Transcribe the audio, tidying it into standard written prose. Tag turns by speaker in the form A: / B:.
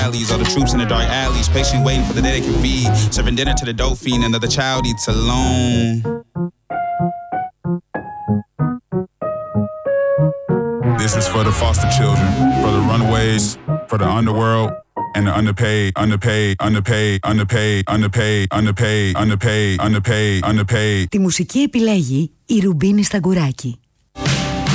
A: alleys, all the troops in the dark alleys, patiently waiting for the day they can feed. Serving dinner to the dope fiend, another child eats alone.
B: This is for the foster children, for the runaways, for the underworld, and the underpaid, underpaid, underpaid, underpaid, underpaid, underpaid, underpaid, underpaid, underpaid.
C: Τη μουσική επιλέγει η Ρουμπίνη Σταγκουράκη.